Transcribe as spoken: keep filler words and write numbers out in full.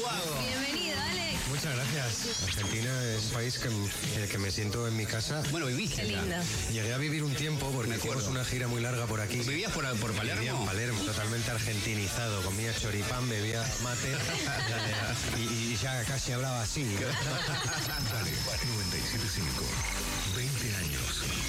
Bienvenido, Alex. Muchas gracias. Argentina es un país que, en el que me siento en mi casa. Bueno, viviste Qué acá. lindo. Llegué a vivir un tiempo porque Me acuerdo. hicimos una gira muy larga por aquí. ¿Vivías por, por Palermo? Vivía en Palermo, totalmente argentinizado. Comía choripán, bebía mate y, y ya casi hablaba así. Dale, noventa y siete punto cinco. veinte años.